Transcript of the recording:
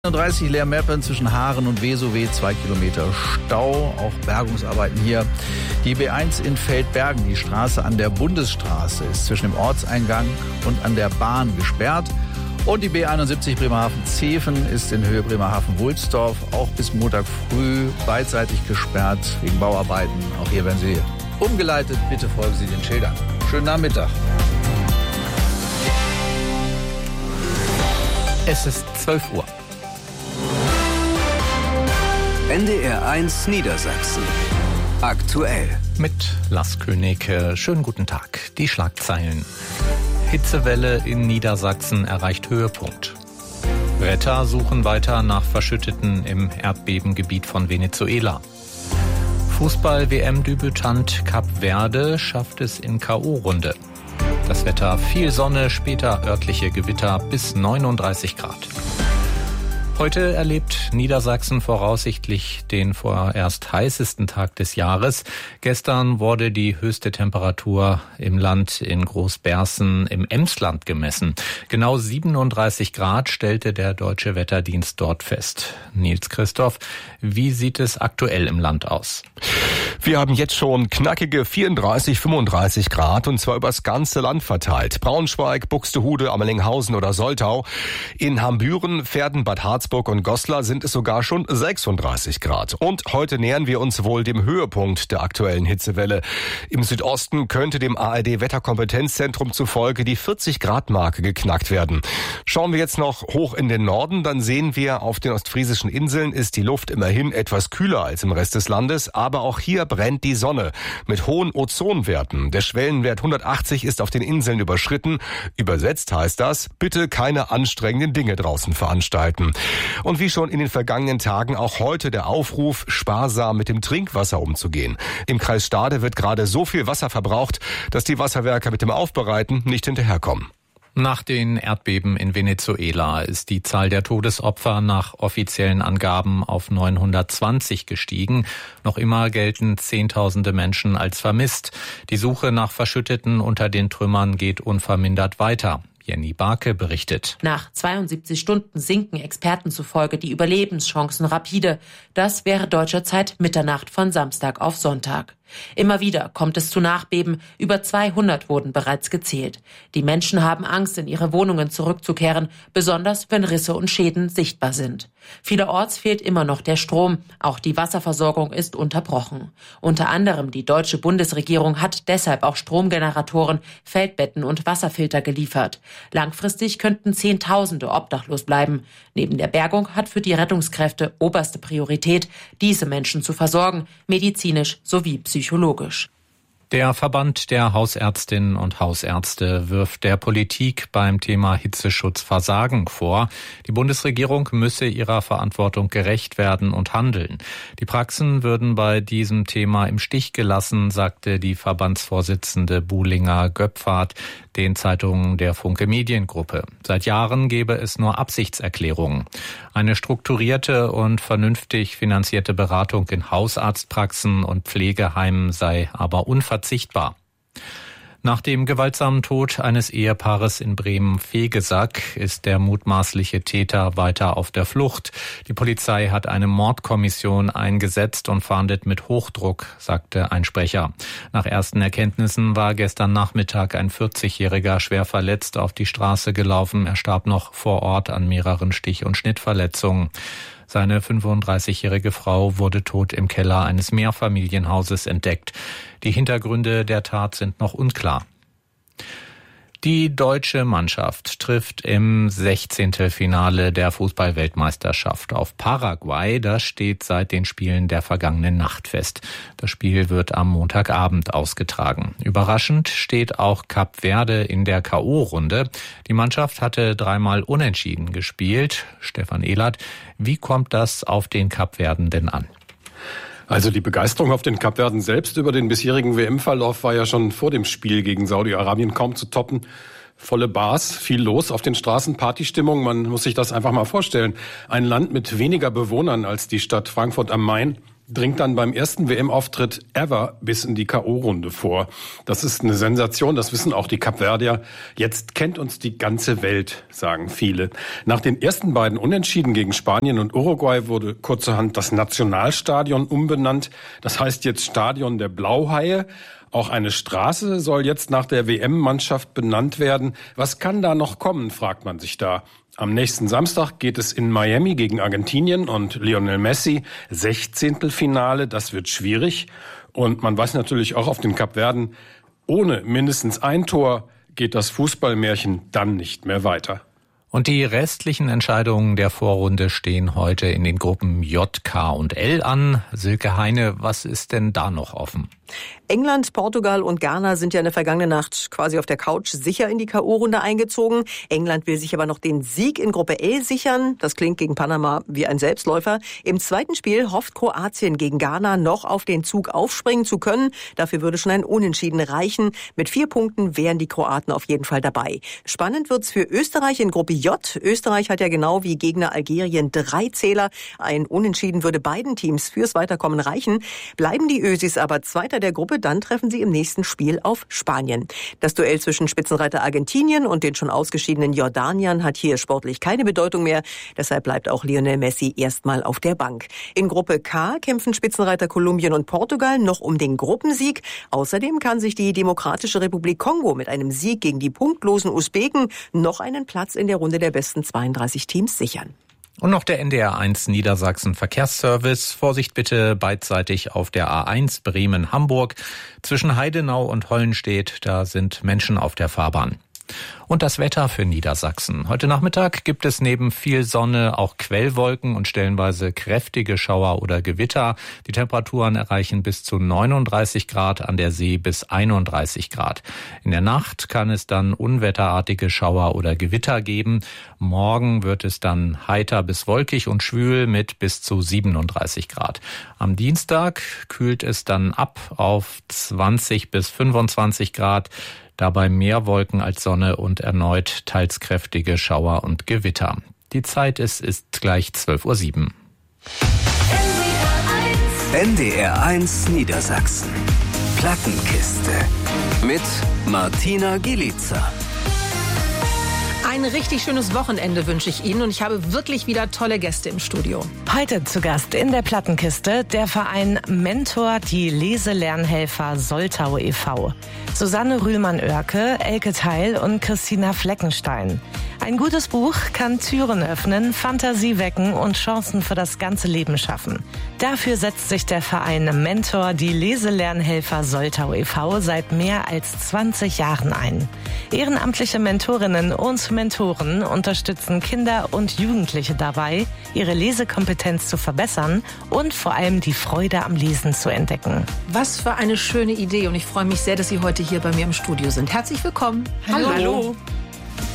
30 Leermeppen zwischen Haaren und Vesowe, 2 Kilometer Stau, auch Bergungsarbeiten hier. Die B1 in Feldbergen, die Straße an der Bundesstraße, ist zwischen dem Ortseingang und an der Bahn gesperrt. Und die B71 Bremerhaven-Zeven ist in Höhe Bremerhaven-Wulsdorf auch bis Montag früh beidseitig gesperrt wegen Bauarbeiten. Auch hier werden Sie umgeleitet. Bitte folgen Sie den Schildern. Schönen Nachmittag. Es ist 12 Uhr. NDR 1 Niedersachsen. Aktuell. Mit Lars König. Schönen guten Tag. Die Schlagzeilen. Hitzewelle in Niedersachsen erreicht Höhepunkt. Retter suchen weiter nach Verschütteten im Erdbebengebiet von Venezuela. Fußball-WM-Debütant Kap Verde schafft es in K.O.-Runde. Das Wetter: viel Sonne, später örtliche Gewitter bis 39 Grad. Heute erlebt Niedersachsen voraussichtlich den vorerst heißesten Tag des Jahres. Gestern wurde die höchste Temperatur im Land in Großberßen im Emsland gemessen. Genau 37 Grad stellte der Deutsche Wetterdienst dort fest. Nils Christoph, wie sieht es aktuell im Land aus? Wir haben jetzt schon knackige 34, 35 Grad und zwar übers ganze Land verteilt. Braunschweig, Buxtehude, Ammerlinghausen oder Soltau. In Hambüren, Verden, Bad Harzburg und Goslar sind es sogar schon 36 Grad. Und heute nähern wir uns wohl dem Höhepunkt der aktuellen Hitzewelle. Im Südosten könnte dem ARD-Wetterkompetenzzentrum zufolge die 40-Grad-Marke geknackt werden. Schauen wir jetzt noch hoch in den Norden, dann sehen wir, auf den ostfriesischen Inseln ist die Luft immerhin etwas kühler als im Rest des Landes, aber auch hier brennt die Sonne mit hohen Ozonwerten. Der Schwellenwert 180 ist auf den Inseln überschritten. Übersetzt heißt das: bitte keine anstrengenden Dinge draußen veranstalten. Und wie schon in den vergangenen Tagen auch heute der Aufruf, sparsam mit dem Trinkwasser umzugehen. Im Kreis Stade wird gerade so viel Wasser verbraucht, dass die Wasserwerke mit dem Aufbereiten nicht hinterherkommen. Nach den Erdbeben in Venezuela ist die Zahl der Todesopfer nach offiziellen Angaben auf 920 gestiegen. Noch immer gelten Zehntausende Menschen als vermisst. Die Suche nach Verschütteten unter den Trümmern geht unvermindert weiter. Jenny Barke berichtet. Nach 72 Stunden sinken Experten zufolge die Überlebenschancen rapide. Das wäre deutscher Zeit Mitternacht von Samstag auf Sonntag. Immer wieder kommt es zu Nachbeben. Über 200 wurden bereits gezählt. Die Menschen haben Angst, in ihre Wohnungen zurückzukehren, besonders wenn Risse und Schäden sichtbar sind. Vielerorts fehlt immer noch der Strom. Auch die Wasserversorgung ist unterbrochen. Unter anderem die deutsche Bundesregierung hat deshalb auch Stromgeneratoren, Feldbetten und Wasserfilter geliefert. Langfristig könnten Zehntausende obdachlos bleiben. Neben der Bergung hat für die Rettungskräfte oberste Priorität, diese Menschen zu versorgen, medizinisch sowie psychologisch. Der Verband der Hausärztinnen und Hausärzte wirft der Politik beim Thema Hitzeschutz Versagen vor. Die Bundesregierung müsse ihrer Verantwortung gerecht werden und handeln. Die Praxen würden bei diesem Thema im Stich gelassen, sagte die Verbandsvorsitzende Buhlinger Göpfert den Zeitungen der Funke Mediengruppe. Seit Jahren gebe es nur Absichtserklärungen. Eine strukturierte und vernünftig finanzierte Beratung in Hausarztpraxen und Pflegeheimen sei aber unverzichtbar. Nach dem gewaltsamen Tod eines Ehepaares in Bremen-Vegesack ist der mutmaßliche Täter weiter auf der Flucht. Die Polizei hat eine Mordkommission eingesetzt und fahndet mit Hochdruck, sagte ein Sprecher. Nach ersten Erkenntnissen war gestern Nachmittag ein 40-Jähriger schwer verletzt auf die Straße gelaufen. Er starb noch vor Ort an mehreren Stich- und Schnittverletzungen. Seine 35-jährige Frau wurde tot im Keller eines Mehrfamilienhauses entdeckt. Die Hintergründe der Tat sind noch unklar. Die deutsche Mannschaft trifft im 16. Finale der Fußball-Weltmeisterschaft auf Paraguay. Das steht seit den Spielen der vergangenen Nacht fest. Das Spiel wird am Montagabend ausgetragen. Überraschend steht auch Kap Verde in der K.O.-Runde. Die Mannschaft hatte 3-mal unentschieden gespielt. Stefan Ehlert, wie kommt das auf den Kapverden denn an? Also die Begeisterung auf den Kapverden selbst über den bisherigen WM-Verlauf war ja schon vor dem Spiel gegen Saudi-Arabien kaum zu toppen. Volle Bars, viel los auf den Straßen, Partystimmung, man muss sich das einfach mal vorstellen. Ein Land mit weniger Bewohnern als die Stadt Frankfurt am Main. dringt dann beim ersten WM-Auftritt ever bis in die K.O.-Runde vor. Das ist eine Sensation, das wissen auch die Kapverdier. Jetzt kennt uns die ganze Welt, sagen viele. Nach den ersten beiden Unentschieden gegen Spanien und Uruguay wurde kurzerhand das Nationalstadion umbenannt. Das heißt jetzt Stadion der Blauhaie. Auch eine Straße soll jetzt nach der WM-Mannschaft benannt werden. Was kann da noch kommen, fragt man sich da. Am nächsten Samstag geht es in Miami gegen Argentinien und Lionel Messi, 16. Finale, das wird schwierig. Und man weiß natürlich auch auf den Kapverden, ohne mindestens ein Tor geht das Fußballmärchen dann nicht mehr weiter. Und die restlichen Entscheidungen der Vorrunde stehen heute in den Gruppen J, K und L an. Silke Heine, was ist denn da noch offen? England, Portugal und Ghana sind ja in der vergangenen Nacht quasi auf der Couch sicher in die K.O.-Runde eingezogen. England will sich aber noch den Sieg in Gruppe L sichern. Das klingt gegen Panama wie ein Selbstläufer. Im zweiten Spiel hofft Kroatien gegen Ghana noch auf den Zug aufspringen zu können. Dafür würde schon ein Unentschieden reichen. Mit 4 Punkten wären die Kroaten auf jeden Fall dabei. Spannend wird's für Österreich in Gruppe J. Österreich hat ja genau wie Gegner Algerien 3 Zähler. Ein Unentschieden würde beiden Teams fürs Weiterkommen reichen. Bleiben die Ösis aber Zweiter der Gruppe, dann treffen sie im nächsten Spiel auf Spanien. Das Duell zwischen Spitzenreiter Argentinien und den schon ausgeschiedenen Jordaniern hat hier sportlich keine Bedeutung mehr. Deshalb bleibt auch Lionel Messi erstmal auf der Bank. In Gruppe K kämpfen Spitzenreiter Kolumbien und Portugal noch um den Gruppensieg. Außerdem kann sich die Demokratische Republik Kongo mit einem Sieg gegen die punktlosen Usbeken noch einen Platz in der Runde der besten 32 Teams sichern. Und noch der NDR1 Niedersachsen Verkehrsservice. Vorsicht bitte beidseitig auf der A1 Bremen-Hamburg. Zwischen Heidenau und Hollenstedt, da sind Menschen auf der Fahrbahn. Und das Wetter für Niedersachsen. Heute Nachmittag gibt es neben viel Sonne auch Quellwolken und stellenweise kräftige Schauer oder Gewitter. Die Temperaturen erreichen bis zu 39 Grad, an der See bis 31 Grad. In der Nacht kann es dann unwetterartige Schauer oder Gewitter geben. Morgen wird es dann heiter bis wolkig und schwül mit bis zu 37 Grad. Am Dienstag kühlt es dann ab auf 20 bis 25 Grad. Dabei mehr Wolken als Sonne und erneut teils kräftige Schauer und Gewitter. Die Zeit ist gleich 12:07 Uhr. NDR1 Niedersachsen. Plattenkiste. Mit Martina Gielica. Ein richtig schönes Wochenende wünsche ich Ihnen und ich habe wirklich wieder tolle Gäste im Studio. Heute zu Gast in der Plattenkiste der Verein Mentor, die Leselernhelfer Soltau e.V. Susanne Rühlmann-Oerke, Elke Theil und Christina Fleckenstein. Ein gutes Buch kann Türen öffnen, Fantasie wecken und Chancen für das ganze Leben schaffen. Dafür setzt sich der Verein Mentor, die Leselernhelfer Soltau e.V. seit mehr als 20 Jahren ein. Ehrenamtliche Mentorinnen und Mentoren unterstützen Kinder und Jugendliche dabei, ihre Lesekompetenz zu verbessern und vor allem die Freude am Lesen zu entdecken. Was für eine schöne Idee und ich freue mich sehr, dass Sie heute hier bei mir im Studio sind. Herzlich willkommen. Hallo.